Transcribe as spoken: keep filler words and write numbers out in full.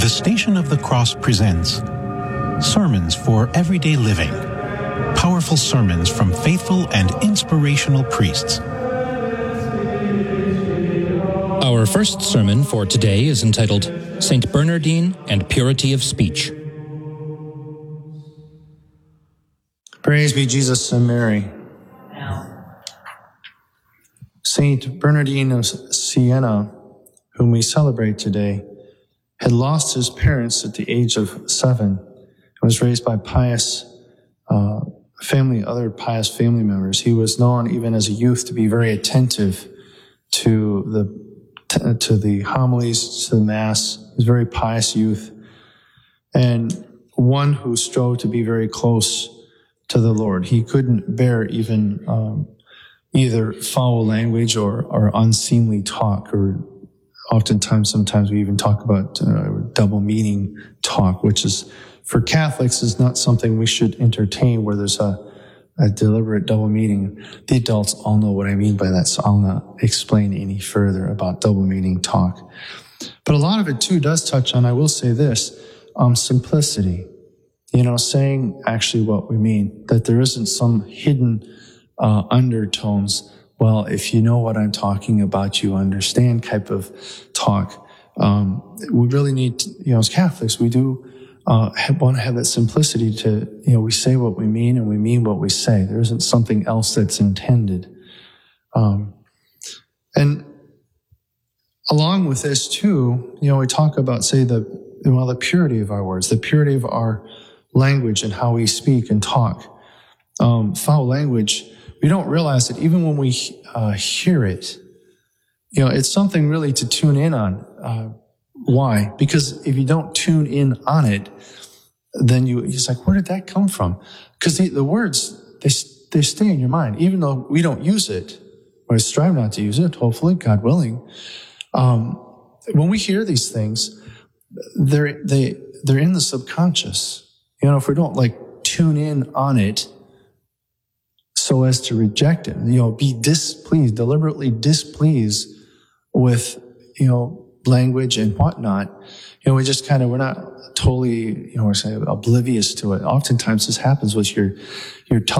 The Station of the Cross presents Sermons for Everyday Living. Powerful sermons from faithful and inspirational priests. Our first sermon for today is entitled Saint Bernardine and Purity of Speech. Praise be Jesus and Mary. Saint Bernardine of Siena, whom we celebrate today, had lost his parents at the age of seven and was raised by pious uh, family, other pious family members. He was known even as a youth to be very attentive to the to the homilies, to the Mass. He was a very pious youth and one who strove to be very close to the Lord. He couldn't bear even um, either foul language or, or unseemly talk, or oftentimes, sometimes we even talk about uh, double meaning talk, which is, for Catholics, is not something we should entertain where there's a, a deliberate double meaning. The adults all know what I mean by that, so I'll not explain any further about double meaning talk. But a lot of it, too, does touch on, I will say this, um, simplicity. You know, saying actually what we mean, that there isn't some hidden uh, undertones. Well, if you know what I'm talking about, you understand type of talk. Um, we really need to, you know, as Catholics, we do uh, have, want to have that simplicity to, you know, we say what we mean and we mean what we say. There isn't something else that's intended. Um, and along with this too, you know, we talk about, say, the, well, the purity of our words, the purity of our language and how we speak and talk. Um, foul language, we don't realize that even when we uh, hear it, you know, it's something really to tune in on. Uh, why? Because if you don't tune in on it, then you, it's like, where did that come from? Because the, the words, they they stay in your mind, even though we don't use it, or strive not to use it, hopefully, God willing. Um, when we hear these things, they're, they, they're in the subconscious. You know, if we don't, like, tune in on it, so as to reject it, you know, be displeased, deliberately displeased with, you know, language and whatnot. You know, we just kind of, we're not totally, you know, we're saying oblivious to it. Oftentimes this happens with your, your tongue.